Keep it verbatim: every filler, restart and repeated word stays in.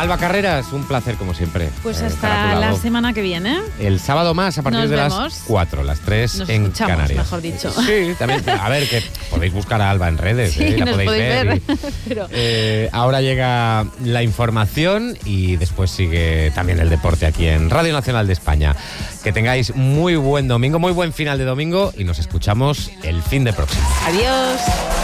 Alba Carreras, un placer como siempre. Pues eh, hasta la semana que viene. El sábado más a partir Nos de vemos. las cuatro, las tres Nos en escuchamos, Canarias. mejor dicho. Sí, también. A ver, que podéis buscar a Alba en redes, Sí, eh, la nos podéis, podéis ver. ver. y, Pero... eh, ahora llega la información y después sigue también el deporte aquí en Radio Nacional de España. Que tengáis muy buen domingo, muy buen final de domingo y nos escuchamos el fin de próximo. Adiós.